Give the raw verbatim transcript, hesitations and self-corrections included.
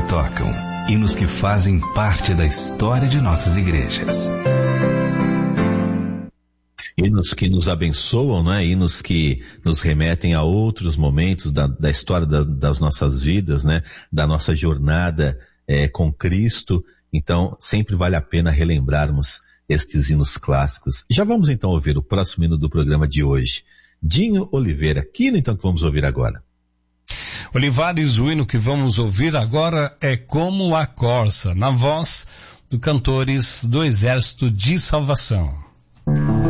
tocam, hinos que fazem parte da história de nossas igrejas. Hinos que nos abençoam, né? Hinos que nos remetem a outros momentos da, da história da, das nossas vidas, né? Da nossa jornada é, com Cristo. Então, sempre vale a pena relembrarmos estes hinos clássicos. Já vamos então ouvir o próximo hino do programa de hoje. Dinho Oliveira. Que hino então que vamos ouvir agora? Olivares, o hino que vamos ouvir agora é Como a Corça, na voz do Cantores do Exército de Salvação.